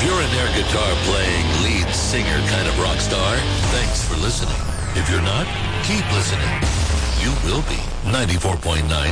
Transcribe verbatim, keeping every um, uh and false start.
you're an air guitar playing lead singer kind of rock star, thanks for listening. If you're not, keep listening. You will be. ninety-four point nine